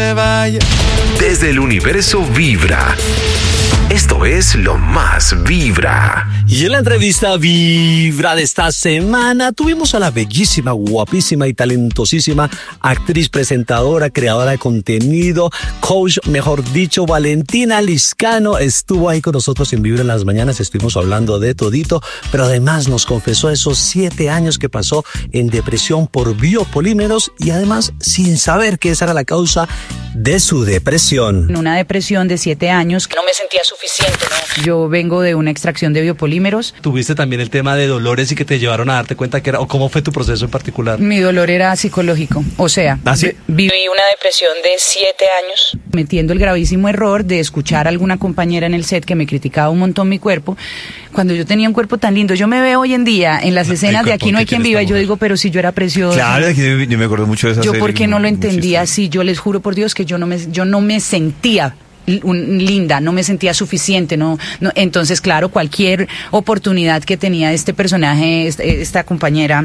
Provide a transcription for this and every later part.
me vaya. Desde el universo Vibra. Esto es Lo Más Vibra. Y en la entrevista Vibra de esta semana tuvimos a la bellísima, guapísima y talentosísima actriz, presentadora, creadora de contenido, coach, mejor dicho, Valentina Liscano. Estuvo ahí con nosotros en Vibra en las mañanas, estuvimos hablando de todito, pero además nos confesó esos 7 años que pasó en depresión por biopolímeros y además sin saber que esa era la causa de su depresión. Una depresión de 7 años que no me sentía suficiente, ¿no? Yo vengo de una extracción de biopolímeros. Tuviste también el tema de dolores y que te llevaron a darte cuenta que era, o cómo fue tu proceso en particular. Mi dolor era psicológico, o sea, ¿sí? Viví una depresión de 7 años, metiendo el gravísimo error de escuchar a alguna compañera en el set que me criticaba un montón mi cuerpo, cuando yo tenía un cuerpo tan lindo. Yo me veo hoy en día en las escenas de Aquí no hay quien viva y yo digo, pero si yo era preciosa. Claro, yo me acuerdo mucho de esa serie. Yo porque no lo entendía así, yo les juro por Dios que yo no me sentía linda, no me sentía suficiente, no, entonces claro, cualquier oportunidad que tenía este personaje, esta compañera,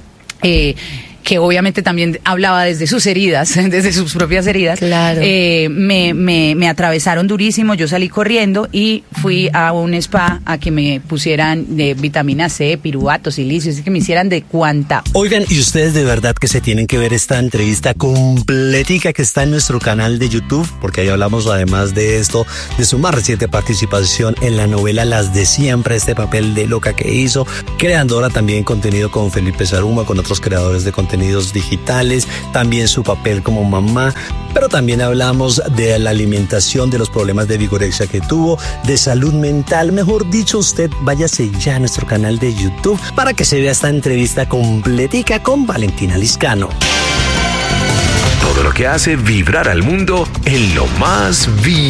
que obviamente también hablaba desde sus heridas, desde sus propias heridas, claro. Me atravesaron durísimo. Yo salí corriendo y fui a un spa a que me pusieran de vitamina C, piruvato, silicio, que me hicieran de cuanta. Oigan, y ustedes de verdad que se tienen que ver esta entrevista completica que está en nuestro canal de YouTube, porque ahí hablamos además de esto, de su más reciente participación en la novela Las de Siempre, este papel de loca que hizo, creadora también contenido con Felipe Saruma, con otros creadores de contenidos digitales, también su papel como mamá, pero también hablamos de la alimentación, de los problemas de vigorexia que tuvo, de salud mental. Mejor dicho, usted váyase ya a nuestro canal de YouTube para que se vea esta entrevista completica con Valentina Liscano. Todo lo que hace vibrar al mundo en Lo Más Vibra.